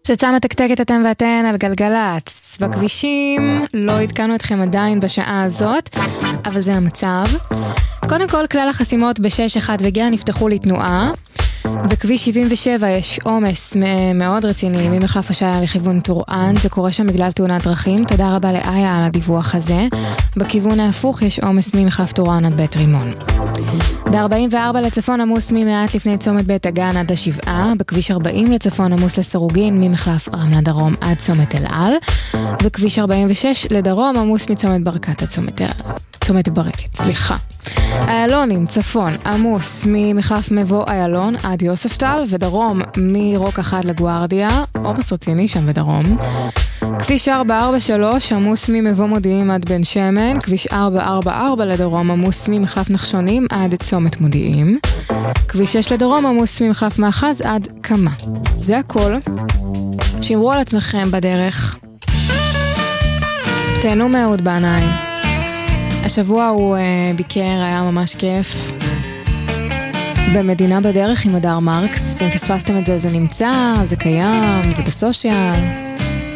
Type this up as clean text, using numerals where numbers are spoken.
פצצה מתקתקת אתם ואתן על גלגלץ. בכבישים לא עדכנו אתכם עדיין בשעה הזאת, אבל זה המצב. קודם כל, כלל החסימות ב-6-1 וגאה נפתחו לתנועה. בכביש 77 יש עומס מאוד רציני ממחלף השעיה לכיוון טורען, זה קורה שם בגלל תאונת דרכים. תודה רבה לאיה על הדיווח הזה. בכיוון ההפוך יש עומס ממחלף טורען עד בית רימון. ב-44 לצפון עמוס ממעט לפני צומת בית הגן עד השבעה. בכביש 40 לצפון עמוס לסרוגין ממחלף רמלה דרום עד צומת אל על. וכביש 46 לדרום עמוס מצומת ברקת עד צומת ברקת, סליחה. איילונים צפון עמוס ממחלף מבוא איילון עד יוספטל, ודרום מרוק 1 לגוארדיה, עומס רציני שם בדרום. כביש 443 עמוס ממבוא מודיעים עד בן שמן. כביש 444 לדרום עמוס ממחלף נחשונים עד צומת מודיעים. כביש 6 לדרום עמוס ממחלף מאחז עד כמה. זה הכל. שמרו על עצמכם בדרך. תהנו מהוד בעיניים. השבוע הוא ביקר, היה ממש כיף. במדינה בדרך עם הדר מרקס. אם פספסתם את זה, זה נמצא, זה קיים, זה בסושיאל.